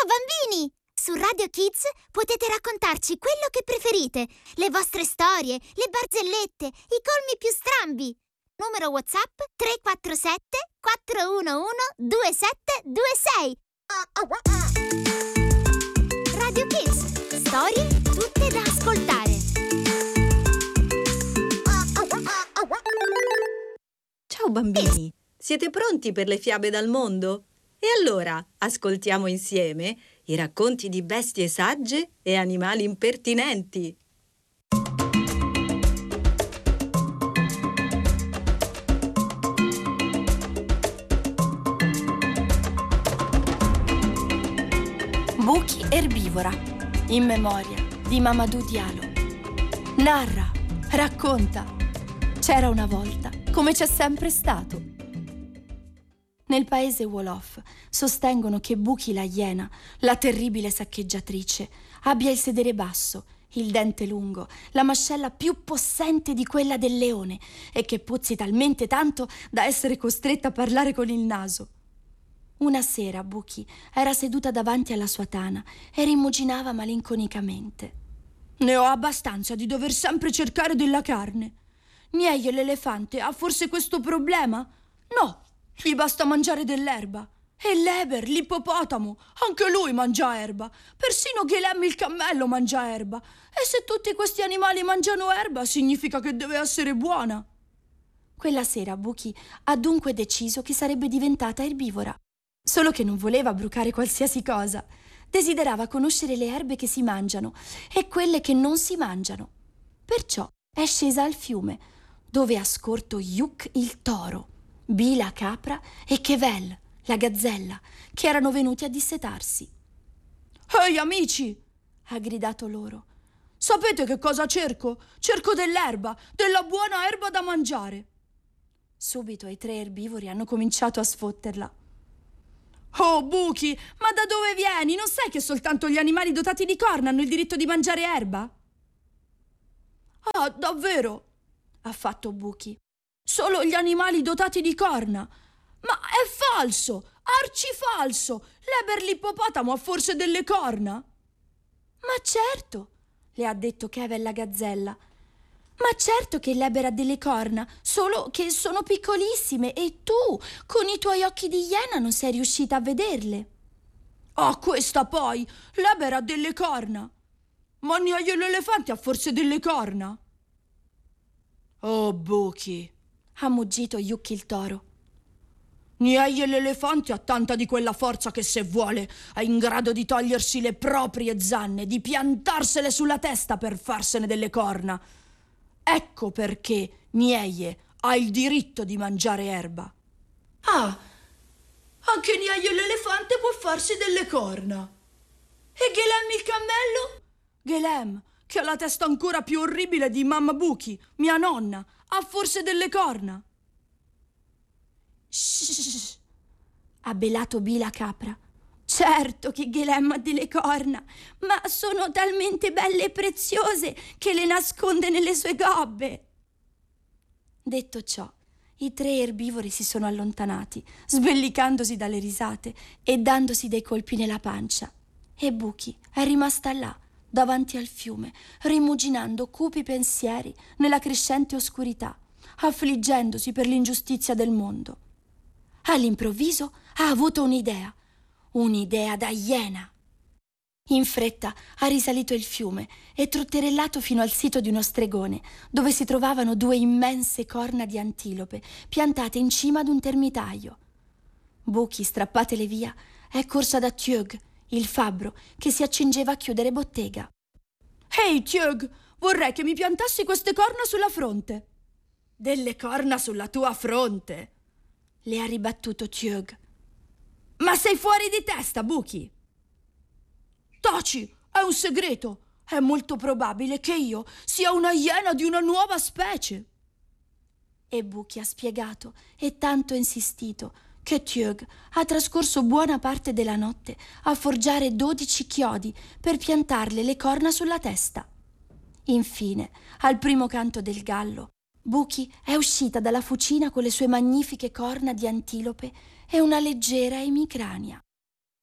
Ciao bambini! Su Radio Kids potete raccontarci quello che preferite, le vostre storie, le barzellette, i colmi più strambi. Numero WhatsApp 347 411 2726. Radio Kids, storie tutte da ascoltare. Ciao bambini, siete pronti per le fiabe dal mondo? E allora ascoltiamo insieme i racconti di bestie sagge e animali impertinenti. Buchi erbivora, in memoria di Mamadou Diallo. Narra, racconta. C'era una volta, come c'è sempre stato. Nel paese Wolof sostengono che Buchi la iena, la terribile saccheggiatrice, abbia il sedere basso, il dente lungo, la mascella più possente di quella del leone e che puzzi talmente tanto da essere costretta a parlare con il naso. Una sera Buchi era seduta davanti alla sua tana e rimuginava malinconicamente. «Ne ho abbastanza di dover sempre cercare della carne. Niei l'elefante ha forse questo problema? No, gli basta mangiare dell'erba. E l'Eber, l'ippopotamo, anche lui mangia erba. Persino Ghelem il cammello mangia erba. E se tutti questi animali mangiano erba, significa che deve essere buona». Quella sera Buchi ha dunque deciso che sarebbe diventata erbivora. Solo che non voleva brucare qualsiasi cosa. Desiderava conoscere le erbe che si mangiano e quelle che non si mangiano. Perciò è scesa al fiume, dove ha scorto Yuk il toro, Bi la capra e Kevel, la gazzella, che erano venuti a dissetarsi. «Ehi amici!» ha gridato loro. «Sapete che cosa cerco? Cerco dell'erba, della buona erba da mangiare!» Subito i tre erbivori hanno cominciato a sfotterla. «Oh, Buchi, ma da dove vieni? Non sai che soltanto gli animali dotati di corna hanno il diritto di mangiare erba?» «Ah, davvero?» ha fatto Buchi. «Solo gli animali dotati di corna? Ma è falso! Arcifalso! L'Eber l'ippopotamo ha forse delle corna?» «Ma certo!» le ha detto Kevel la gazzella. «Ma certo che l'Eber ha delle corna, solo che sono piccolissime e tu, con i tuoi occhi di iena, non sei riuscita a vederle». «Ah, questa poi! L'Eber ha delle corna! Ma Niei l'elefante ha forse delle corna?» «Oh, Buchi!» ha muggito Yuk il toro. «Niei l'elefante ha tanta di quella forza che se vuole è in grado di togliersi le proprie zanne, di piantarsele sulla testa per farsene delle corna. Ecco perché Niei ha il diritto di mangiare erba». «Ah, anche Niei l'elefante può farsi delle corna. E Ghelem il cammello?» «Ghelem, che ha la testa ancora più orribile di Mamma Buchi, mia nonna, ha forse delle corna?» «Shh!» ha belato Bi la capra. «Certo che Ghelem ha delle corna, ma sono talmente belle e preziose che le nasconde nelle sue gobbe». Detto ciò, i tre erbivori si sono allontanati, sbellicandosi dalle risate e dandosi dei colpi nella pancia. E Buchi è rimasta là, davanti al fiume, rimuginando cupi pensieri nella crescente oscurità, affliggendosi per l'ingiustizia del mondo. All'improvviso ha avuto un'idea da iena. In fretta ha risalito il fiume e trotterellato fino al sito di uno stregone, dove si trovavano due immense corna di antilope piantate in cima ad un termitaio. Buchi, strappatele via, è corsa da Tjög, il fabbro, che si accingeva a chiudere bottega. «Ehi, Tjög, vorrei che mi piantassi queste corna sulla fronte». «Delle corna sulla tua fronte?» le ha ribattuto Tjög. «Ma sei fuori di testa, Buchi!» «Taci, è un segreto. È molto probabile che io sia una iena di una nuova specie». E Buchi ha spiegato e tanto insistito che Tjög ha trascorso buona parte della notte a forgiare 12 chiodi per piantarle le corna sulla testa. Infine, al primo canto del gallo, Buchi è uscita dalla fucina con le sue magnifiche corna di antilope e una leggera emicrania.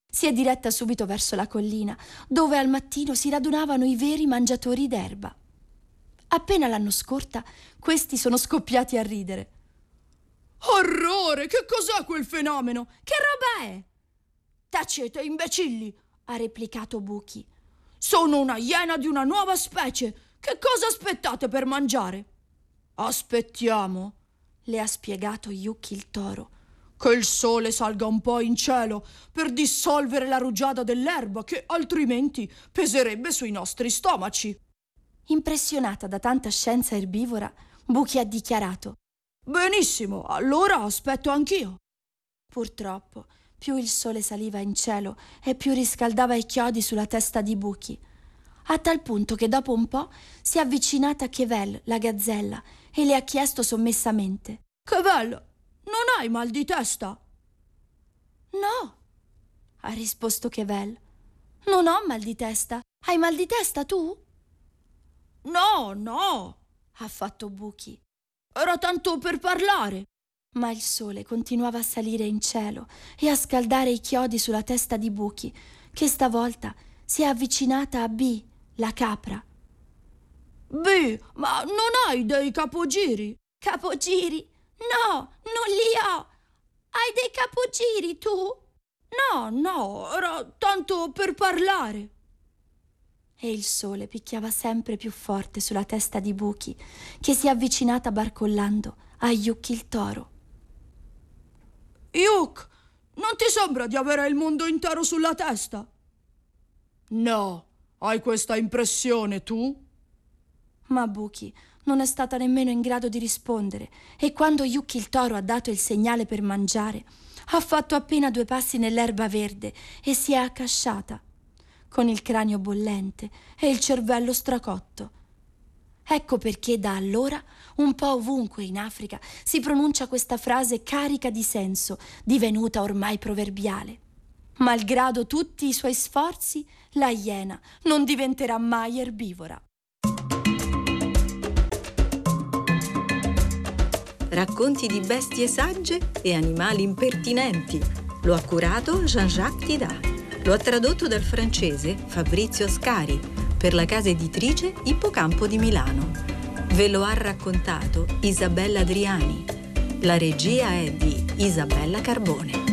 Si è diretta subito verso la collina, dove al mattino si radunavano i veri mangiatori d'erba. Appena l'hanno scorta, questi sono scoppiati a ridere. Orrore! Che cos'è quel fenomeno? Che roba è? Tacete, imbecilli! Ha replicato Buchi. Sono una iena di una nuova specie. Che cosa aspettate per mangiare? Aspettiamo, le ha spiegato Yuki il toro, che il sole salga un po' in cielo per dissolvere la rugiada dell'erba che altrimenti peserebbe sui nostri stomaci. Impressionata da tanta scienza erbivora, Buchi ha dichiarato: benissimo, allora aspetto anch'io. Purtroppo, più il sole saliva in cielo e più riscaldava i chiodi sulla testa di Buchi, a tal punto che dopo un po' si è avvicinata a Kevel, la gazzella, e le ha chiesto sommessamente: Kevel, non hai mal di testa? No, ha risposto Kevel. Non ho mal di testa. Hai mal di testa tu? No, ha fatto Buchi. Era tanto per parlare. Ma il sole continuava a salire in cielo e a scaldare i chiodi sulla testa di Buchi, che stavolta si è avvicinata a Bee, la capra. Bee, ma non hai dei capogiri? Capogiri? No, non li ho. Hai dei capogiri tu? No, era tanto per parlare. E il sole picchiava sempre più forte sulla testa di Buchi, che si è avvicinata barcollando a Yuki il toro. Yuk, non ti sembra di avere il mondo intero sulla testa? No, hai questa impressione tu? Ma Buchi non è stata nemmeno in grado di rispondere, e quando Yuki il toro ha dato il segnale per mangiare, ha fatto appena 2 passi nell'erba verde e si è accasciata, con il cranio bollente e il cervello stracotto. Ecco perché da allora, un po' ovunque in Africa, si pronuncia questa frase carica di senso, divenuta ormai proverbiale. Malgrado tutti i suoi sforzi, la iena non diventerà mai erbivora. Racconti di bestie sagge e animali impertinenti. Lo ha curato Jean-Jacques Tida. Lo ha tradotto dal francese Fabrizio Scari per la casa editrice Ippocampo di Milano. Ve lo ha raccontato Isabella Adriani. La regia è di Isabella Carbone.